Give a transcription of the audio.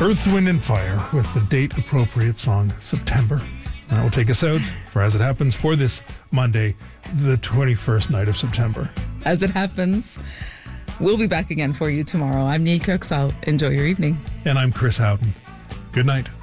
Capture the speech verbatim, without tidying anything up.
Earth, Wind and Fire with the date-appropriate song September. That will take us out, for As It Happens, for this Monday, the twenty-first night of September. As it happens, we'll be back again for you tomorrow. I'm Neil Kirksall. Enjoy your evening. And I'm Chris Houghton. Good night.